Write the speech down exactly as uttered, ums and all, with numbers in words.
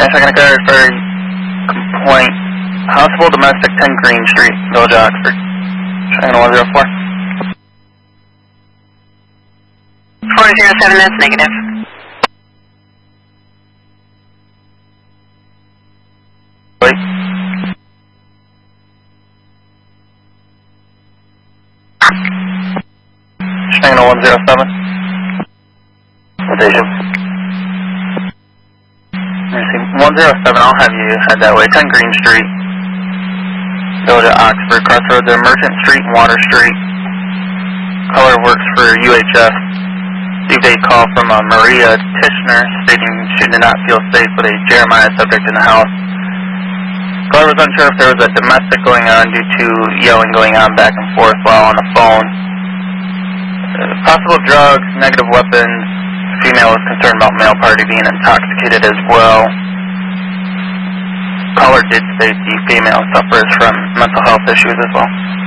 Second Car for complaint. Possible domestic, ten Green Street, Village of Oxford. China one zero four. four zero seven, that's negative. Wait. China one zero seven. Station. one zero seven, I'll have you head that way. ten Green Street, Village of Oxford, crossroads of Merchant Street and Water Street. Caller works for U H S. Received a call from uh, Maria Tishner stating she did not feel safe with a Jeremiah subject in the house. Caller was unsure if there was a domestic going on due to yelling going on back and forth while on the phone. Uh, possible drugs, negative weapons. Female was concerned about male party being intoxicated as well. Caller did state the female suffers from mental health issues as well.